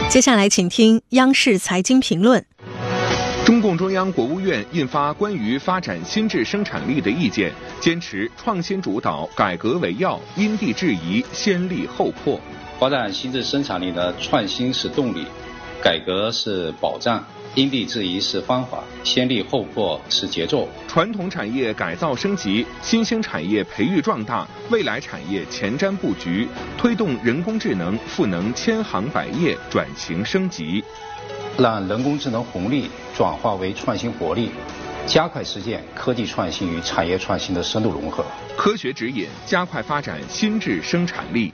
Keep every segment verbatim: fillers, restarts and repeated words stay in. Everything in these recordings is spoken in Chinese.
接下来请听央视财经评论。 中共中央、国务院印发关于发展新质生产力的意见，坚持创新主导、改革为要，因地制宜，先立后破。 发展新质生产力的创新是动力，改革是保障，因地制宜是方法，先立后破是节奏。 传统产业改造升级，新兴产业培育壮大，未来产业前瞻布局，推动人工智能赋能千行百业转型升级， 让人工智能红利转化为创新活力，加快实现科技创新与产业创新的深度融合。 科学指引，加快发展新质生产力。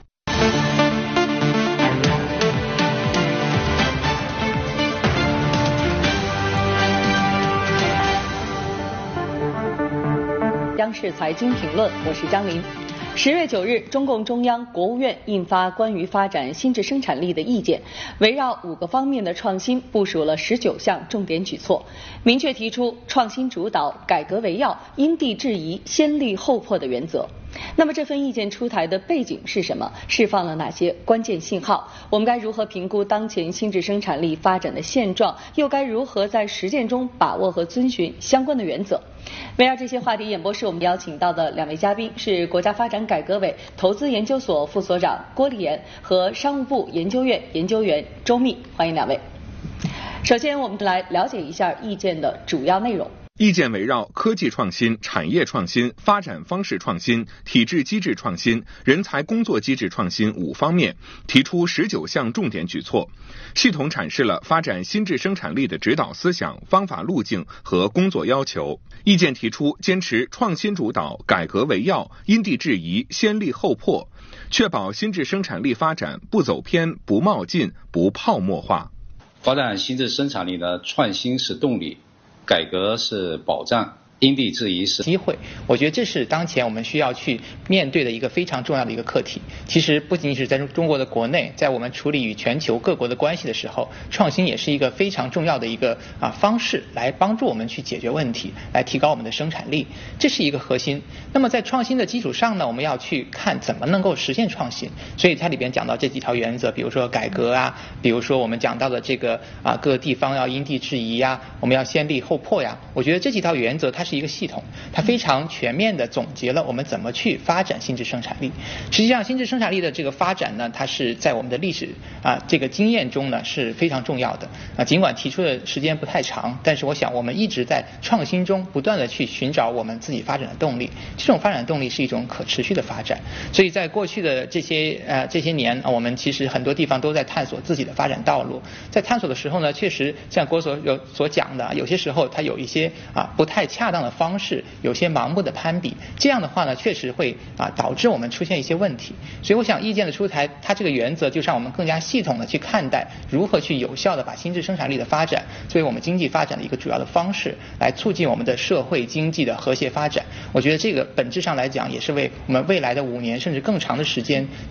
央视财经评论，我是张琳。十月九日，中共中央、国务院印发关于发展新质生产力的意见，围绕五个方面的创新部署了十九项重点举措，明确提出创新主导、改革为要、因地制宜、先立后破的原则。那么这份意见出台的背景是什么？释放了哪些关键信号？我们该如何评估当前新质生产力发展的现状？又该如何在实践中把握和遵循相关的原则？围绕这些话题，演播室我们邀请到的两位嘉宾是国家发展改革委投资研究所副所长郭立言和商务部研究院研究员周密，欢迎两位。首先，我们来了解一下意见的主要内容。 意见围绕科技创新、产业创新、发展方式创新、体制机制创新、人才工作机制创新五方面，提出十九项重点举措，系统阐释了发展新质生产力的指导思想、方法路径和工作要求。意见提出坚持创新主导、改革为要、因地制宜、先立后破，确保新质生产力发展不走偏、不冒进、不泡沫化。 发展新质生产力的创新是动力，改革是保障，因地制宜是机会。我觉得这是当前我们需要去面对的一个非常重要的一个课题。其实不仅仅是在中国的国内，在我们处理与全球各国的关系的时候，创新也是一个非常重要的一个啊方式，来帮助我们去解决问题，来提高我们的生产力，这是一个核心。那么在创新的基础上呢，我们要去看怎么能够实现创新。所以它里边讲到这几条原则，比如说改革啊，比如说我们讲到的这个啊各个地方要因地制宜呀，我们要先立后破呀。我觉得这几条原则它是一个系统，它非常全面的总结了我们怎么去发展新质生产力。实际上新质生产力的这个发展呢，它是在我们的历史啊这个经验中呢是非常重要的啊。尽管提出的时间不太长，但是我想我们一直在创新中不断的去寻找我们自己发展的动力，这种发展动力是一种可持续的发展。所以在过去的这些呃这些年，我们其实很多地方都在探索自己的发展道路。在探索的时候呢，确实像郭所有所讲的，有些时候它有一些啊不太恰当的方式，有些盲目的攀比，这样的话呢，确实会啊导致我们出现一些问题。所以我想意见的出台，它这个原则就让我们更加系统的去看待如何去有效的把新质生产力的发展作为我们经济发展的一个主要的方式，来促进我们的社会经济的和谐发展。我觉得这个本质上来讲，也是为我们未来的五年甚至更长的时间